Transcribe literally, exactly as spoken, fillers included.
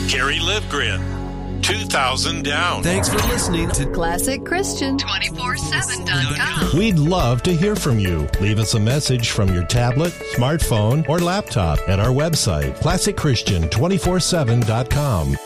Gary Livgren, two thousand down. Thanks for listening to Classic Christian two forty-seven dot com. We'd love to hear from you. Leave us a message from your tablet, smartphone, or laptop at our website, classic christian two forty-seven dot com.